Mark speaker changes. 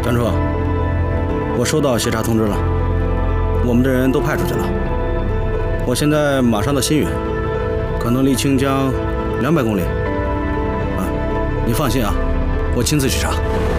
Speaker 1: 甘初，我收到协查通知了，我们的人都派出去了。我现在马上到新源，可能离清江200公里。啊，你放心啊，我亲自去查。